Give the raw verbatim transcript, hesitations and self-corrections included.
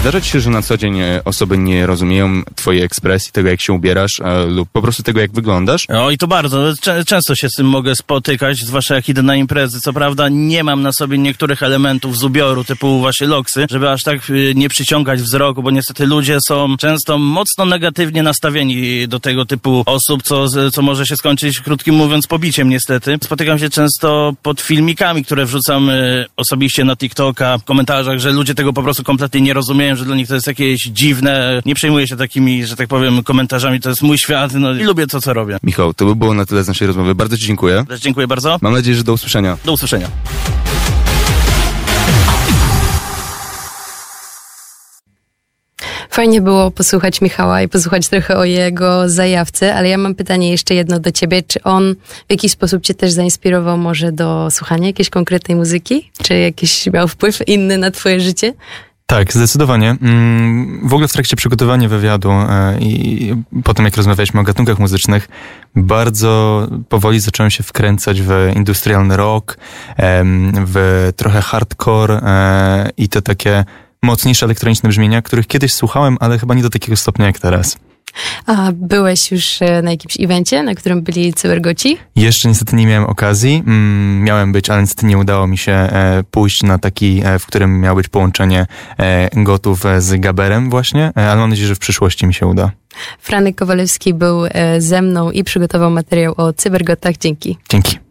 zdarza ci się, że na co dzień osoby nie rozumieją twojej ekspresji, tego jak się ubierasz e, lub po prostu tego jak wyglądasz? No i to bardzo. Cze- często się z tym mogę spotykać, zwłaszcza jak idę na imprezy. Co prawda nie mam na sobie niektórych elementów z ubioru, typu właśnie loksy, żeby aż tak y, nie przyciągać wzroku, bo niestety ludzie są często mocno negatywnie nastawieni do tego typu osób, co, co może się skończyć, krótkim mówiąc, pobiciem niestety. Spotykam się często pod filmikami, które wrzucam y, osobiście na TikToka, w komentarzach, że ludzie tego po prostu kompletnie nie rozumieją, że dla nich to jest jakieś dziwne. Nie przejmuję się takimi, że tak powiem, komentarzami. To jest mój świat, no i lubię to, co robię. Michał, to by było na tyle z naszej rozmowy. Bardzo ci dziękuję. Też dziękuję bardzo. Mam nadzieję, że do usłyszenia. Do usłyszenia. Fajnie było posłuchać Michała i posłuchać trochę o jego zajawce, ale ja mam pytanie jeszcze jedno do ciebie. Czy on w jakiś sposób cię też zainspirował może do słuchania jakiejś konkretnej muzyki? Czy jakiś miał wpływ inny na twoje życie? Tak, zdecydowanie. W ogóle w trakcie przygotowania wywiadu i po tym, jak rozmawialiśmy o gatunkach muzycznych, bardzo powoli zacząłem się wkręcać w industrialny rock, w trochę hardcore i te takie mocniejsze elektroniczne brzmienia, których kiedyś słuchałem, ale chyba nie do takiego stopnia jak teraz. A byłeś już na jakimś evencie, na którym byli cybergoci? Jeszcze niestety nie miałem okazji. Mm, miałem być, ale niestety nie udało mi się e, pójść na taki, e, w którym miało być połączenie e, gotów z Gaberem właśnie, e, ale mam nadzieję, że w przyszłości mi się uda. Franek Kowalewski był e, ze mną i przygotował materiał o cybergotach. Dzięki. Dzięki.